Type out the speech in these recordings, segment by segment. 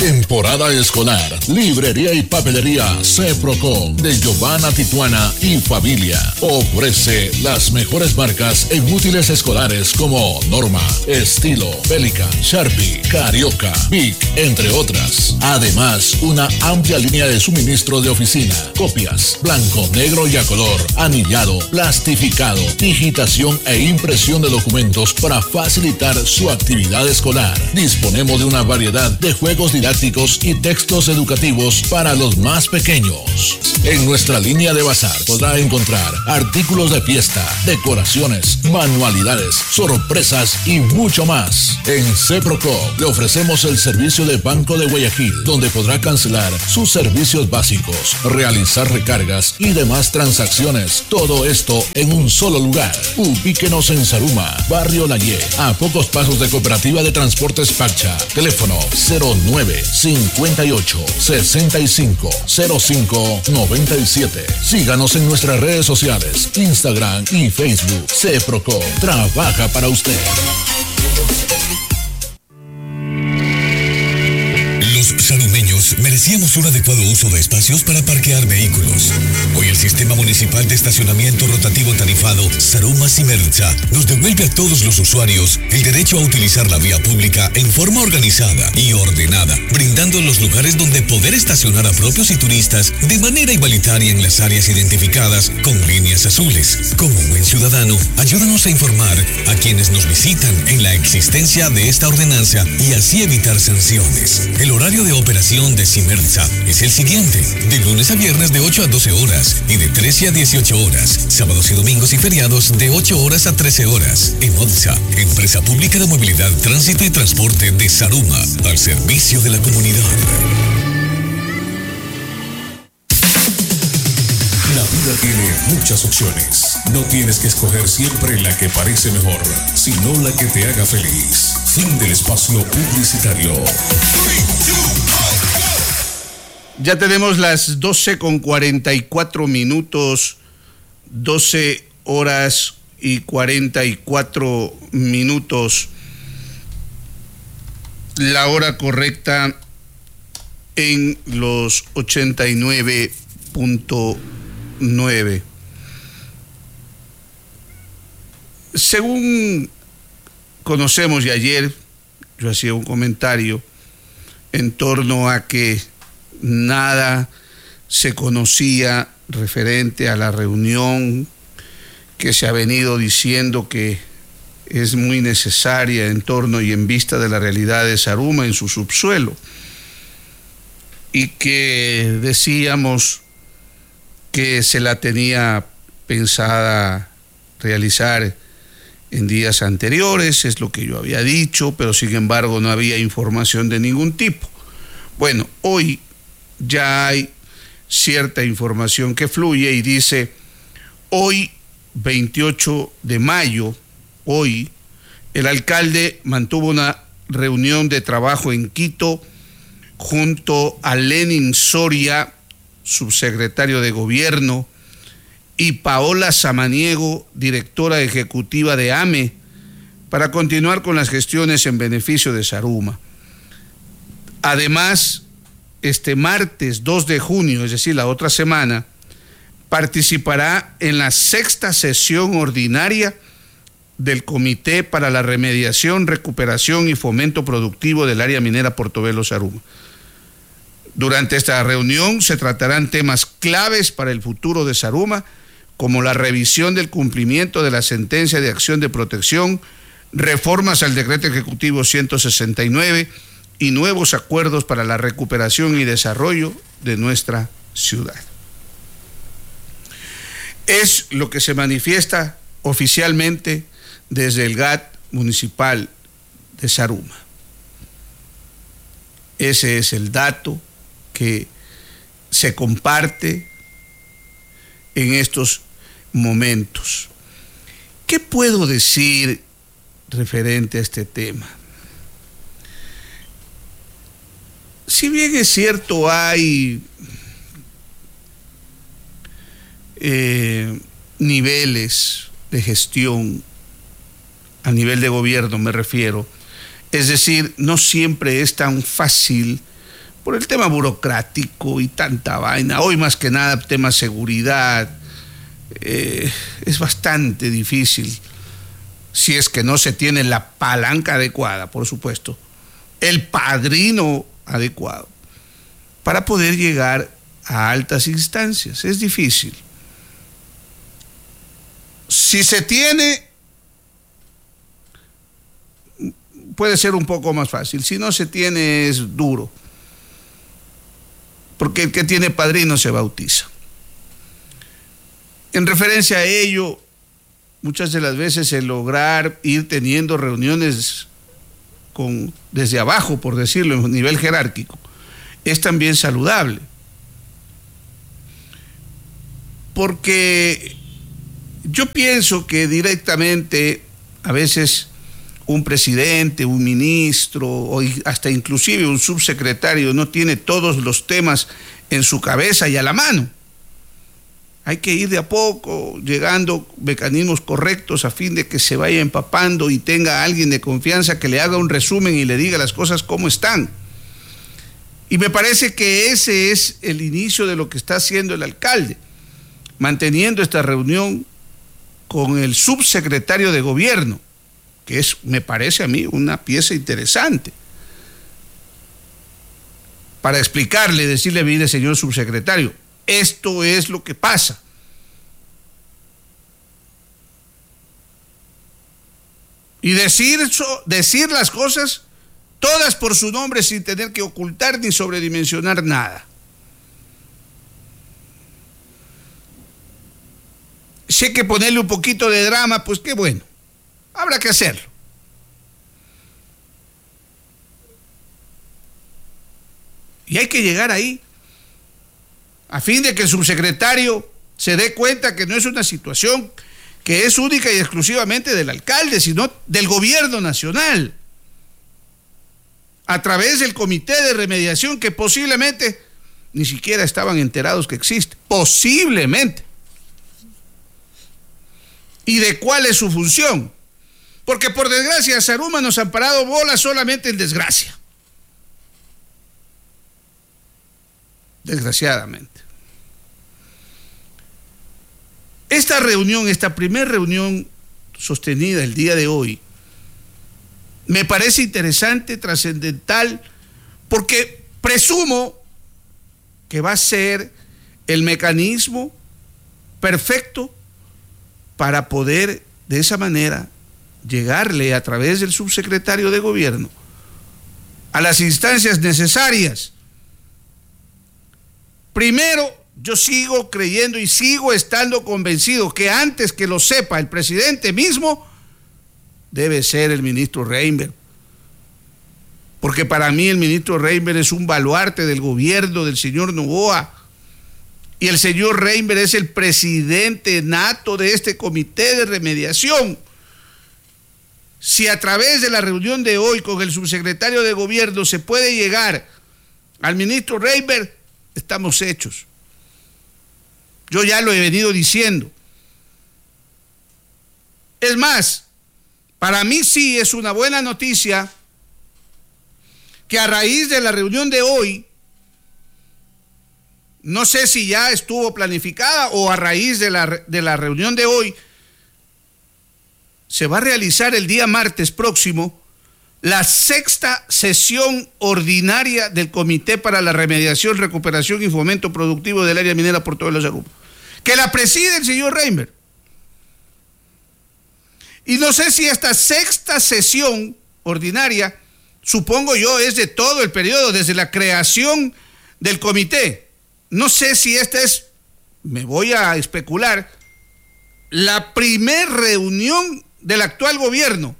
Temporada escolar. Librería y papelería Ceproco de Giovanna Tituana y familia. Ofrece las mejores marcas en útiles escolares como Norma, Estilo, Pelican, Sharpie, Carioca, Bic, entre otras. Además, una amplia línea de suministro de oficina, copias, blanco, negro y a color, anillado, plastificado, digitación e impresión de documentos para facilitar su actividad escolar. Disponemos de una variedad de juegos didácticos y textos educativos para los más pequeños. En nuestra línea de bazar podrá encontrar artículos de fiesta, decoraciones, manualidades, sorpresas y mucho más. En Ceproco le ofrecemos el servicio de Banco de Guayaquil, donde podrá cancelar sus servicios básicos, realizar recargas y demás transacciones. Todo esto en un solo lugar. Ubíquenos en Zaruma, Barrio Layé, a pocos pasos de Cooperativa de Transportes Pacha. Teléfono 09-58-65-05-97. Síganos en nuestras redes sociales, Instagram y Facebook. Ceproco trabaja para usted. Los sarumeños merecíamos un adecuado uso de espacios para parquear vehículos. Hoy el Sistema Municipal de Estacionamiento Rotativo Tarifado Saruma Simerza nos devuelve a todos los usuarios el derecho a utilizar la vía pública en forma organizada y ordenada, brindando los lugares donde poder estacionar a propios y turistas de manera igualitaria en las áreas identificadas con líneas azules. Como buen ciudadano, ayúdanos a informar a quienes nos visitan en la existencia de esta ordenanza y así evitar sanciones. El horario de operación de Simerza es el siguiente: de lunes a viernes de 8 a 12 horas y de 13 a 18 horas, sábados y domingos y feriados de 8 horas a 13 horas. En ODSA, Empresa Pública de Movilidad, Tránsito y Transporte de Saruma, al servicio de la comunidad. La vida tiene muchas opciones. No tienes que escoger siempre la que parece mejor, sino la que te haga feliz. Fin del espacio publicitario. Ya tenemos las 12:44, 12 horas y 44 minutos. La hora correcta en los 89.9. Según conocemos, y ayer yo hacía un comentario en torno a que nada se conocía referente a la reunión que se ha venido diciendo que es muy necesaria en torno y en vista de la realidad de Zaruma en su subsuelo, y que decíamos que se la tenía pensada realizar en días anteriores, es lo que yo había dicho, pero sin embargo no había información de ningún tipo. Bueno, hoy ya hay cierta información que fluye y dice: hoy, 28 de mayo, hoy, el alcalde mantuvo una reunión de trabajo en Quito junto a Lenin Soria, subsecretario de Gobierno, y Paola Samaniego, directora ejecutiva de AME, para continuar con las gestiones en beneficio de Zaruma. Además, este martes 2 de junio, es decir, la otra semana, participará en la 6ª sesión ordinaria del Comité para la Remediación, Recuperación y Fomento Productivo del Área Minera Portobelo Zaruma. Durante esta reunión se tratarán temas claves para el futuro de Zaruma, como la revisión del cumplimiento de la sentencia de acción de protección, reformas al decreto ejecutivo 169 y nuevos acuerdos para la recuperación y desarrollo de nuestra ciudad. Es lo que se manifiesta oficialmente desde el GAT municipal de Zaruma. Ese es el dato que se comparte en estos momentos. ¿Qué puedo decir referente a este tema? Si bien es cierto, hay niveles de gestión a nivel de gobierno, me refiero, es decir, no siempre es tan fácil por el tema burocrático y tanta vaina. Hoy más que nada tema seguridad. Es bastante difícil, si es que no se tiene la palanca adecuada, por supuesto, el padrino adecuado, para poder llegar a altas instancias. Es difícil. Si se tiene, puede ser un poco más fácil. Si no se tiene, es duro. Porque el que tiene padrino se bautiza. En referencia a ello, muchas de las veces el lograr ir teniendo reuniones desde abajo, por decirlo, en un nivel jerárquico, es también saludable. Porque yo pienso que directamente, a veces un presidente, un ministro o hasta inclusive un subsecretario no tiene todos los temas en su cabeza y a la mano. Hay que ir de a poco, llegando mecanismos correctos a fin de que se vaya empapando y tenga a alguien de confianza que le haga un resumen y le diga las cosas como están. Y me parece que ese es el inicio de lo que está haciendo el alcalde, manteniendo esta reunión con el subsecretario de gobierno, que es, me parece a mí, una pieza interesante, para explicarle, decirle, mire, señor subsecretario, esto es lo que pasa. Y decir las cosas todas por su nombre sin tener que ocultar ni sobredimensionar nada. Si hay que ponerle un poquito de drama, pues qué bueno, habrá que hacerlo. Y hay que llegar ahí, a fin de que el subsecretario se dé cuenta que no es una situación que es única y exclusivamente del alcalde, sino del gobierno nacional, a través del comité de remediación que posiblemente ni siquiera estaban enterados que existe, posiblemente. ¿Y de cuál es su función? Porque por desgracia Saruma nos han parado bola solamente en desgracia. Desgraciadamente. Esta reunión, esta primera reunión sostenida el día de hoy, me parece interesante, trascendental, porque presumo que va a ser el mecanismo perfecto para poder de esa manera llegarle a través del subsecretario de gobierno a las instancias necesarias. Primero, yo sigo creyendo y sigo estando convencido que antes que lo sepa el presidente mismo, debe ser el ministro Reinberg. Porque para mí el ministro Reinberg es un baluarte del gobierno del señor Noboa. Y el señor Reinberg es el presidente nato de este comité de remediación. Si a través de la reunión de hoy con el subsecretario de gobierno se puede llegar al ministro Reinberg, estamos hechos. Yo ya lo he venido diciendo. Es más, para mí sí es una buena noticia que a raíz de la reunión de hoy, no sé si ya estuvo planificada o a raíz de la reunión de hoy, se va a realizar el día martes próximo la 6ª sesión ordinaria del Comité para la Remediación, Recuperación y Fomento Productivo del Área Minera Puerto de la Saruma, que la preside el señor Reinberg. Y no sé si esta 6ª sesión ordinaria, supongo yo, es de todo el periodo, desde la creación del comité. No sé si esta es, me voy a especular, la primer reunión del actual gobierno.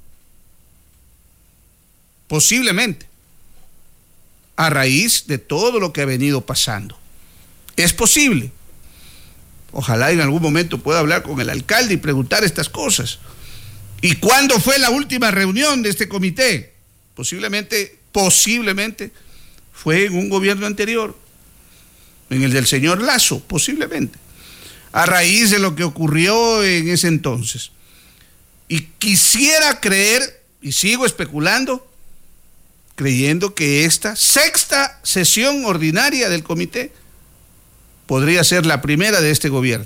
Posiblemente, a raíz de todo lo que ha venido pasando. Es posible. Ojalá en algún momento pueda hablar con el alcalde y preguntar estas cosas. ¿Y cuándo fue la última reunión de este comité? Posiblemente fue en un gobierno anterior, en el del señor Lasso, posiblemente, a raíz de lo que ocurrió en ese entonces. Y quisiera creer, y sigo especulando, creyendo que esta sexta sesión ordinaria del comité podría ser la primera de este gobierno.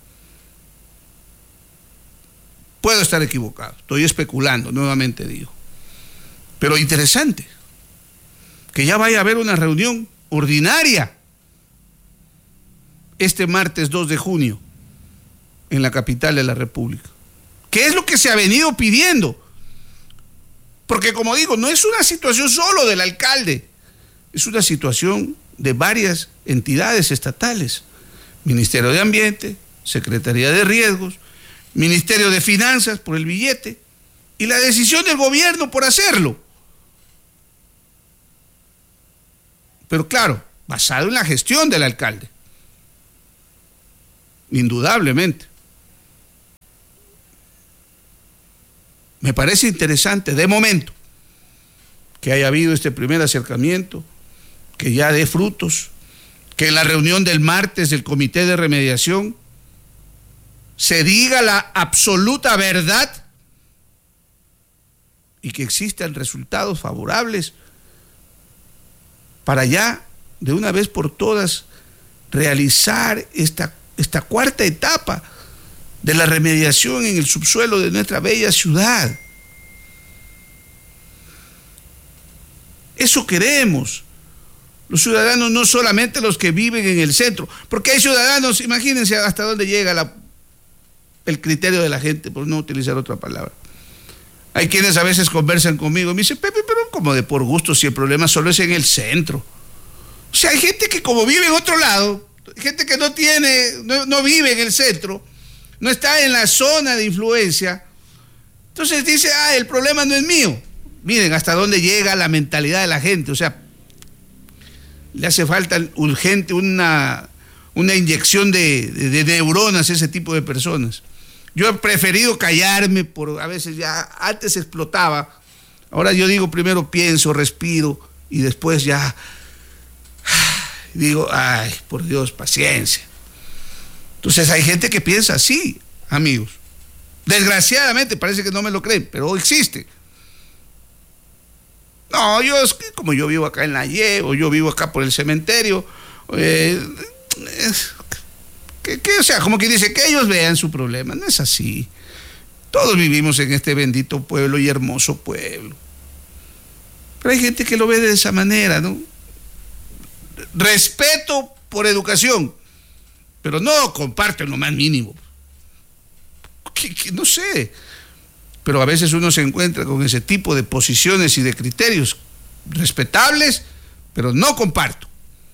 Puedo estar equivocado, estoy especulando, nuevamente digo. Pero interesante que ya vaya a haber una reunión ordinaria este martes 2 de junio en la capital de la República. ¿Qué es lo que se ha venido pidiendo? Porque, como digo, no es una situación solo del alcalde, es una situación de varias entidades estatales. Ministerio de Ambiente, Secretaría de Riesgos, Ministerio de Finanzas por el billete y la decisión del gobierno por hacerlo. Pero claro, basado en la gestión del alcalde. Indudablemente. Me parece interesante, de momento, que haya habido este primer acercamiento, que ya dé frutos, que en la reunión del martes del Comité de Remediación se diga la absoluta verdad y que existan resultados favorables para ya, de una vez por todas, realizar esta cuarta etapa de la remediación en el subsuelo de nuestra bella ciudad. Eso queremos. Los ciudadanos, no solamente los que viven en el centro, porque hay ciudadanos, imagínense hasta dónde llega el criterio de la gente, por no utilizar otra palabra. Hay quienes a veces conversan conmigo y me dicen, Pepe, pero como de por gusto, si el problema solo es en el centro. O sea, hay gente que como vive en otro lado, gente que no vive en el centro, no está en la zona de influencia, entonces dice, el problema no es mío. Miren hasta dónde llega la mentalidad de la gente. O sea, le hace falta urgente una inyección de neuronas a ese tipo de personas. Yo he preferido callarme, a veces ya antes explotaba, ahora yo digo, primero pienso, respiro y después ya digo, ay, por Dios, paciencia. Entonces hay gente que piensa así, amigos. Desgraciadamente, parece que no me lo creen, pero existe. No, como yo vivo acá en la Y, o yo vivo acá por el cementerio, o sea, como que dice, que ellos vean su problema. No es así. Todos vivimos en este bendito pueblo y hermoso pueblo. Pero hay gente que lo ve de esa manera, ¿no? Respeto por educación, pero no comparto en lo más mínimo. No sé, pero a veces uno se encuentra con ese tipo de posiciones y de criterios respetables, pero no comparto.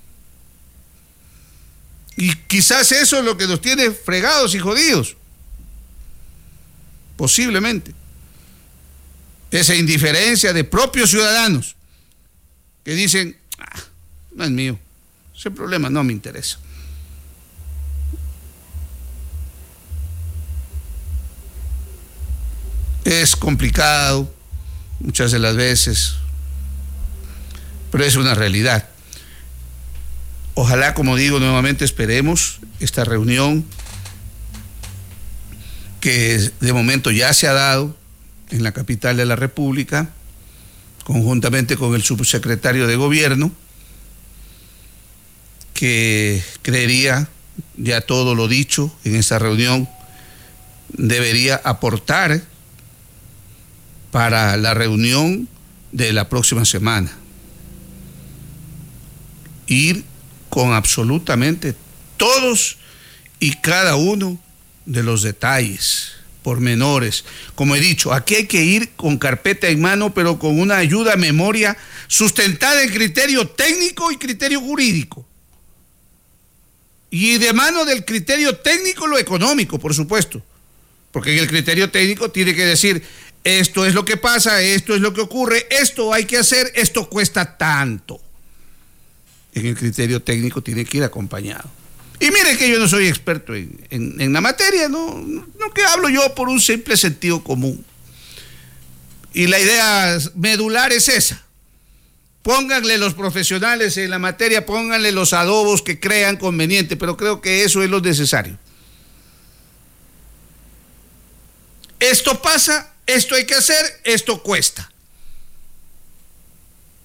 Y quizás eso es lo que nos tiene fregados y jodidos. Posiblemente. Esa indiferencia de propios ciudadanos que dicen, no es mío, ese problema no me interesa. Es complicado muchas de las veces, pero es una realidad. Ojalá, como digo nuevamente, esperemos esta reunión que de momento ya se ha dado en la capital de la República, conjuntamente con el subsecretario de Gobierno, que creería, ya todo lo dicho en esta reunión, debería aportar para la reunión de la próxima semana. Ir con absolutamente todos y cada uno de los detalles, pormenores. Como he dicho, aquí hay que ir con carpeta en mano, pero con una ayuda a memoria sustentada en criterio técnico y criterio jurídico. Y de mano del criterio técnico lo económico, por supuesto. Porque en el criterio técnico tiene que decir, esto es lo que pasa, esto es lo que ocurre, esto hay que hacer, esto cuesta tanto. En el criterio técnico tiene que ir acompañado. Y miren que yo no soy experto en la materia, no que hablo yo por un simple sentido común. Y la idea medular es esa. Pónganle los profesionales en la materia, pónganle los adobos que crean conveniente, pero creo que eso es lo necesario. Esto pasa, esto hay que hacer, esto cuesta.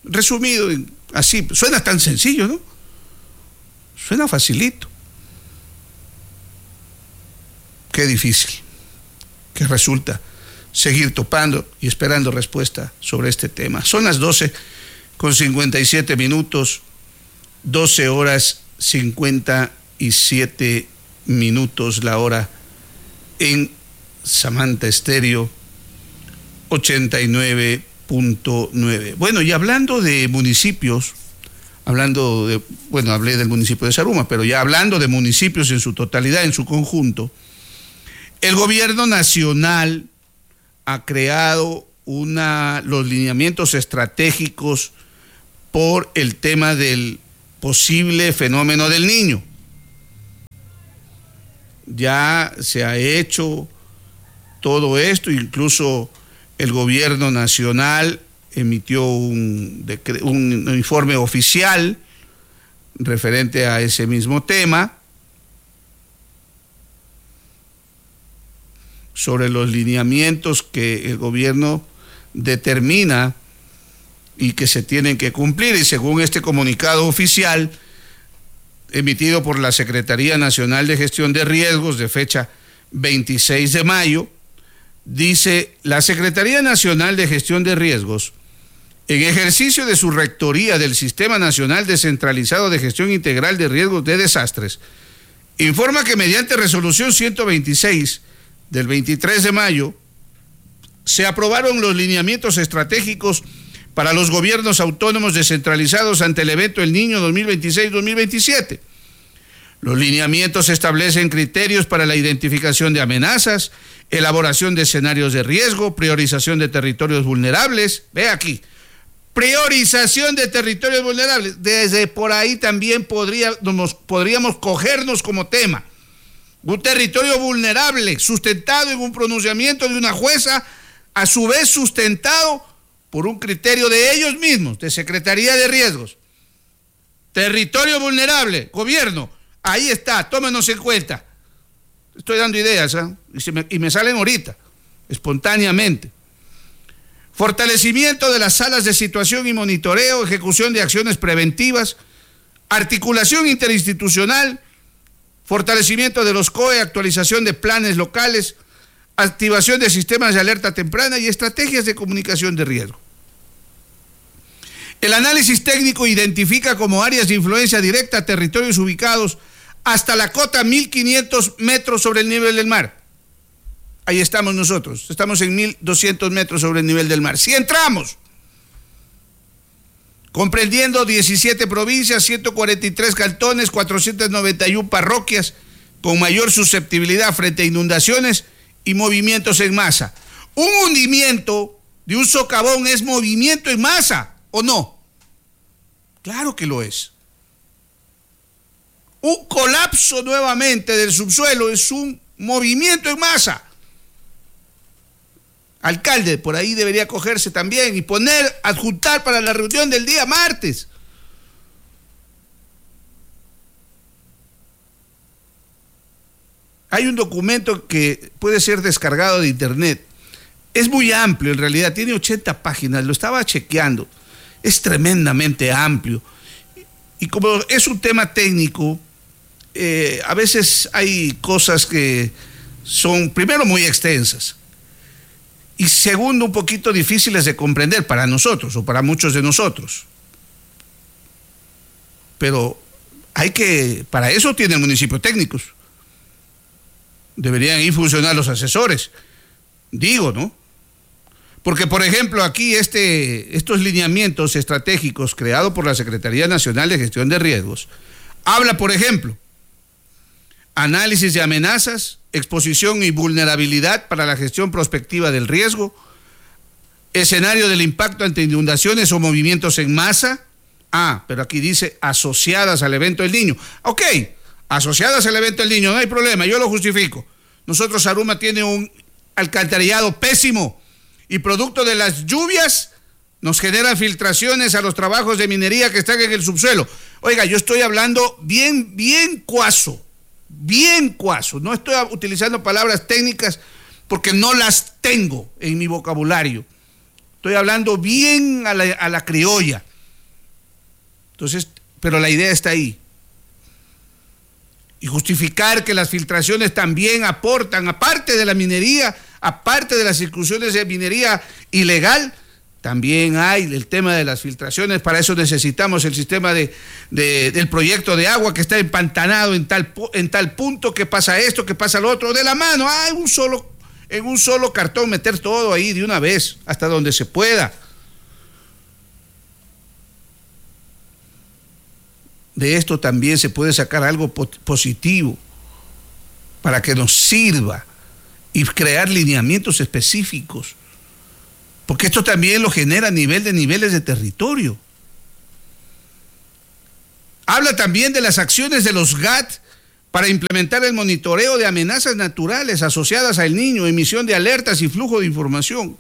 resumido, así, suena tan sencillo, ¿no? Suena facilito. Qué difícil que resulta seguir topando y esperando respuesta sobre este tema. Son las 12:57, 12 horas 57 minutos la hora en Samantha Estéreo 89.9. Bueno, y hablando de municipios, hablé del municipio de Zaruma, pero ya hablando de municipios en su totalidad, en su conjunto, el gobierno nacional ha creado los lineamientos estratégicos por el tema del posible fenómeno del Niño. Ya se ha hecho todo esto, incluso el gobierno nacional emitió un informe oficial referente a ese mismo tema sobre los lineamientos que el gobierno determina y que se tienen que cumplir, y según este comunicado oficial emitido por la Secretaría Nacional de Gestión de Riesgos de fecha 26 de mayo, dice: la Secretaría Nacional de Gestión de Riesgos, en ejercicio de su rectoría del Sistema Nacional Descentralizado de Gestión Integral de Riesgos de Desastres, informa que mediante resolución 126 del 23 de mayo se aprobaron los lineamientos estratégicos para los gobiernos autónomos descentralizados ante el evento El Niño 2026-2027. Los lineamientos establecen criterios para la identificación de amenazas, elaboración de escenarios de riesgo, priorización de territorios vulnerables. Ve aquí, priorización de territorios vulnerables. Desde por ahí también podríamos cogernos como tema. Un territorio vulnerable, sustentado en un pronunciamiento de una jueza, a su vez sustentado por un criterio de ellos mismos, de Secretaría de Riesgos. Territorio vulnerable, gobierno, ahí está, tómenos en cuenta. Estoy dando ideas, ¿eh? y me salen ahorita, espontáneamente. Fortalecimiento de las salas de situación y monitoreo, ejecución de acciones preventivas, articulación interinstitucional, fortalecimiento de los COE, actualización de planes locales, activación de sistemas de alerta temprana y estrategias de comunicación de riesgo. El análisis técnico identifica como áreas de influencia directa territorios ubicados hasta la cota 1.500 metros sobre el nivel del mar. Ahí estamos nosotros, estamos en 1.200 metros sobre el nivel del mar. Si entramos, comprendiendo 17 provincias, 143 cantones, 491 parroquias, con mayor susceptibilidad frente a inundaciones y movimientos en masa. ¿Un hundimiento de un socavón es movimiento en masa o no? Claro que lo es. Un colapso nuevamente del subsuelo es un movimiento en masa. Alcalde, por ahí debería cogerse también y adjuntar para la reunión del día martes. Hay un documento que puede ser descargado de internet. Es muy amplio en realidad, tiene 80 páginas, lo estaba chequeando. Es tremendamente amplio. Y como es un tema técnico, a veces hay cosas que son, primero, muy extensas. Y segundo, un poquito difíciles de comprender para nosotros o para muchos de nosotros. Pero para eso tiene el municipio técnicos. Deberían ir funcionar los asesores. Digo, ¿no? Porque, por ejemplo, aquí estos lineamientos estratégicos creados por la Secretaría Nacional de Gestión de Riesgos, habla, por ejemplo, análisis de amenazas, exposición y vulnerabilidad para la gestión prospectiva del riesgo, escenario del impacto ante inundaciones o movimientos en masa. Pero aquí dice asociadas al evento del Niño. Ok, asociadas al evento del Niño, no hay problema, yo lo justifico. Nosotros, Zaruma tiene un alcantarillado pésimo y producto de las lluvias nos generan filtraciones a los trabajos de minería que están en el subsuelo. Oiga, yo estoy hablando bien cuaso. No estoy utilizando palabras técnicas porque no las tengo en mi vocabulario. Estoy hablando bien a la criolla. Entonces, pero la idea está ahí. Y justificar que las filtraciones también aportan, aparte de la minería, aparte de las incursiones de minería ilegal, también hay el tema de las filtraciones. Para eso necesitamos el sistema del proyecto de agua que está empantanado en tal punto, que pasa esto, que pasa lo otro, de la mano, en un solo cartón meter todo ahí de una vez, hasta donde se pueda. De esto también se puede sacar algo positivo para que nos sirva y crear lineamientos específicos, porque esto también lo genera a niveles de territorio. Habla también de las acciones de los GAT para implementar el monitoreo de amenazas naturales asociadas al niño, emisión de alertas y flujo de información.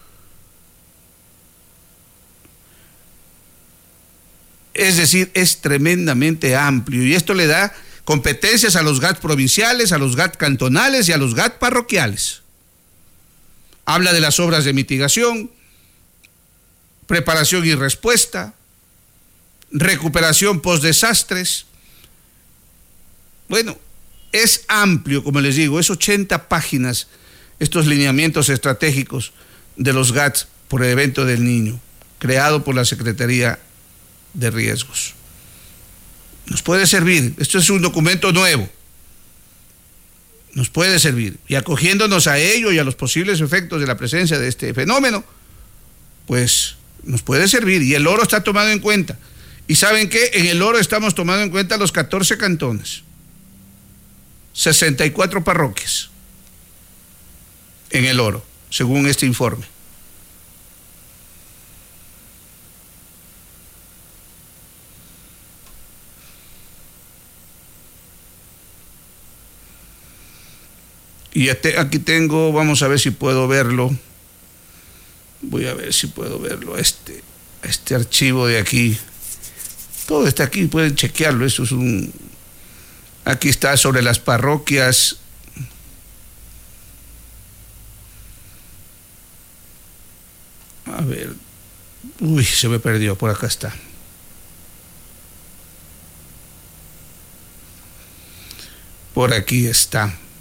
Es decir, es tremendamente amplio y esto le da competencias a los GAT provinciales, a los GAT cantonales y a los GAT parroquiales. Habla de las obras de mitigación, preparación y respuesta, recuperación post-desastres. Bueno, es amplio, como les digo, es 80 páginas estos lineamientos estratégicos de los GAT por el evento del niño, creado por la Secretaría de Riesgos. Nos puede servir, esto es un documento nuevo, nos puede servir, y acogiéndonos a ello y a los posibles efectos de la presencia de este fenómeno, pues nos puede servir, y el oro está tomado en cuenta. Y ¿saben qué? En el oro estamos tomando en cuenta los 14 cantones, 64 parroquias en el oro, según este informe. Y aquí tengo, vamos a ver si puedo verlo. Voy a ver si puedo verlo, este archivo de aquí. Todo está aquí, pueden chequearlo. Esto es aquí está sobre las parroquias. A ver. Uy, se me perdió, por acá está. Por aquí está.